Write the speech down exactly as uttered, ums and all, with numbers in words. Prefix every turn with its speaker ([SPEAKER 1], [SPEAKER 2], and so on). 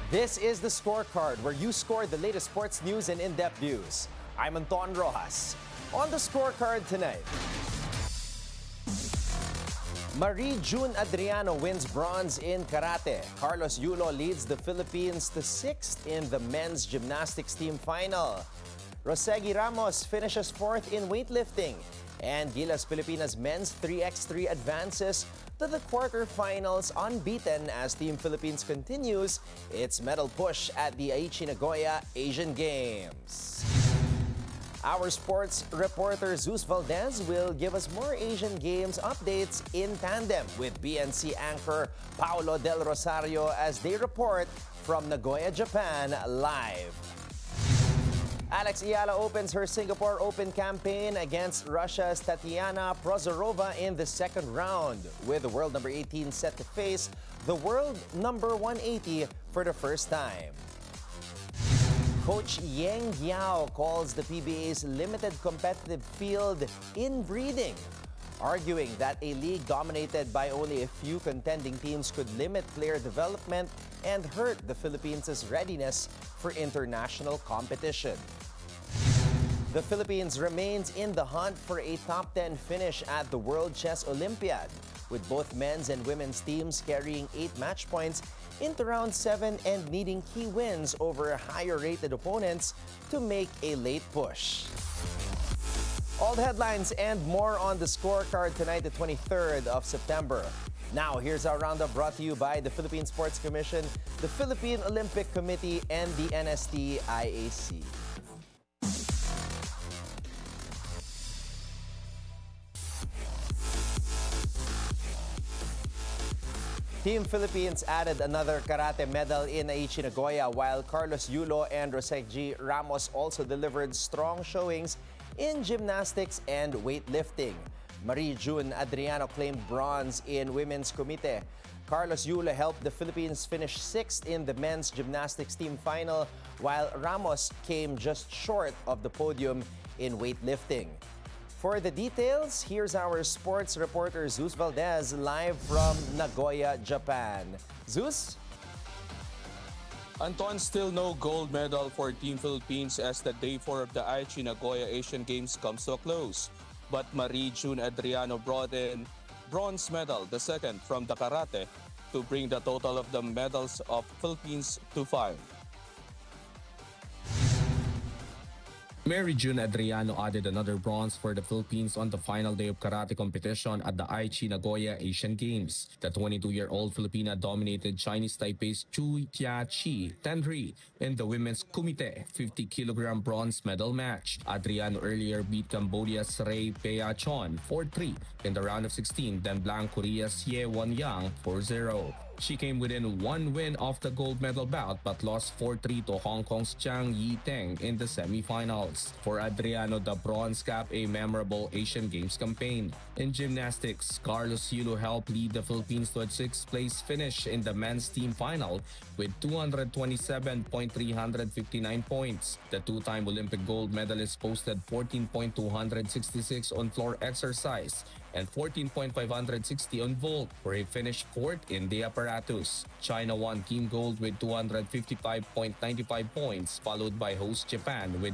[SPEAKER 1] This is the Scorecard, where you score the latest sports news and in-depth views. I'm Anton Rojas. On the Scorecard tonight, Marie June Adriano wins bronze in karate. Carlos Yulo leads the Philippines to sixth in the men's gymnastics team final. Rosegi Ramos finishes fourth in weightlifting. And Gilas Pilipinas men's three by three advances to the quarterfinals unbeaten as Team Philippines continues its medal push at the Aichi Nagoya Asian Games. Our sports reporter Zeus Valdez will give us more Asian Games updates in tandem with B N C anchor Paolo Del Rosario as they report from Nagoya, Japan, live. Alex Ayala opens her Singapore Open campaign against Russia's Tatiana Prozorova in the second round, with the world number eighteen set to face the world number one eighty for the first time. Coach Yeng Yao calls the P B A's limited competitive field inbreeding, arguing that a league dominated by only a few contending teams could limit player development and hurt the Philippines' readiness for international competition. The Philippines remains in the hunt for a top ten finish at the World Chess Olympiad, with both men's and women's teams carrying eight match points into round seven and needing key wins over higher-rated opponents to make a late push. All the headlines and more on the Scorecard tonight, the twenty-third of September. Now, here's our roundup brought to you by the Philippine Sports Commission, the Philippine Olympic Committee, and the N S T I A C. Team Philippines added another karate medal in Aichi Nagoya, while Carlos Yulo and Rosegi Ramos also delivered strong showings in gymnastics and weightlifting. Marie June Adriano claimed bronze in women's kumite. Carlos Yulo helped the Philippines finish sixth in the men's gymnastics team final, while Ramos came just short of the podium in weightlifting. For the details, here's our sports reporter Zeus Valdez live from Nagoya, Japan. Zeus?
[SPEAKER 2] Anton, still no gold medal for Team Philippines as the day four of the Aichi Nagoya Asian Games comes to a close. But Marie June Adriano brought in bronze medal, the second from the karate, to bring the total of the medals of Philippines to five.
[SPEAKER 3] Marie June Adriano added another bronze for the Philippines on the final day of karate competition at the Aichi Nagoya Asian Games. The twenty-two-year-old Filipina dominated Chinese Taipei's Chu Jia-chi ten three in the women's kumite fifty kilogram bronze medal match. Adriano earlier beat Cambodia's Ray Pea-chon four three in the round of sixteen, then blanked Korea's Ye Won-yang four zero. She came within one win of the gold medal bout but lost four three to Hong Kong's Zhang Yiteng in the semifinals. For Adriano, the bronze capped a memorable Asian Games campaign. In gymnastics, Carlos Yulo helped lead the Philippines to a sixth place finish in the men's team final with two hundred twenty-seven thousand three hundred fifty-nine points. The two-time Olympic gold medalist posted fourteen thousand two hundred sixty-six on floor exercise and fourteen thousand five hundred sixty on vault, where he finished fourth in the apparatus. China won team gold with two hundred fifty-five thousand ninety-five points, followed by host Japan with